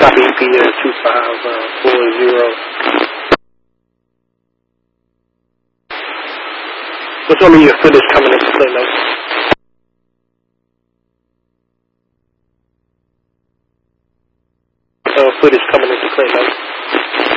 BPS 2540. What's some of your footage coming into play now? Footage coming into play now.